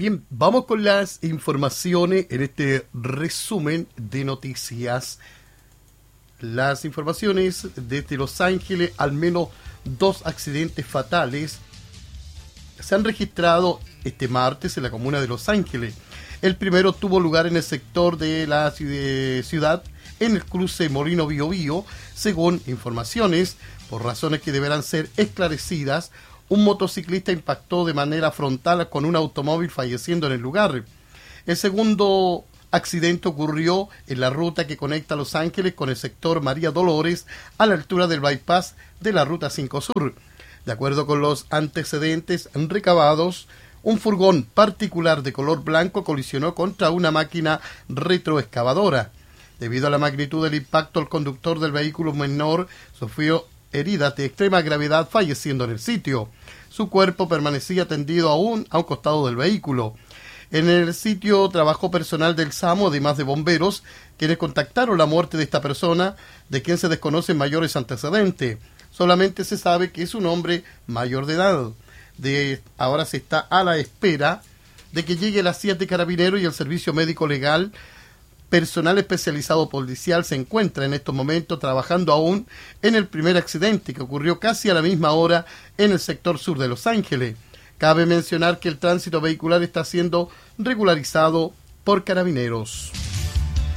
Bien, vamos con las informaciones en este resumen de noticias. Las informaciones desde Los Ángeles, al menos 2 accidentes fatales se han registrado este martes en la comuna de Los Ángeles. El primero tuvo lugar en el sector de la ciudad, en el cruce Molino Bío Bío. Según informaciones, por razones que deberán ser esclarecidas, un motociclista impactó de manera frontal con un automóvil, falleciendo en el lugar. El segundo accidente ocurrió en la ruta que conecta Los Ángeles con el sector María Dolores, a la altura del bypass de la Ruta 5 Sur. De acuerdo con los antecedentes recabados, un furgón particular de color blanco colisionó contra una máquina retroexcavadora. Debido a la magnitud del impacto, el conductor del vehículo menor sufrió heridas de extrema gravedad, falleciendo en el sitio. Su cuerpo permanecía tendido aún a un costado del vehículo. En el sitio trabajó personal del SAMU, además de bomberos, quienes contactaron la muerte de esta persona, de quien se desconocen mayores antecedentes. Solamente se sabe que es un hombre mayor de edad. Ahora se está a la espera de que llegue la CIA de Carabineros y el Servicio Médico Legal. Personal especializado policial se encuentra en estos momentos trabajando aún en el primer accidente, que ocurrió casi a la misma hora en el sector sur de Los Ángeles. Cabe mencionar que el tránsito vehicular está siendo regularizado por Carabineros.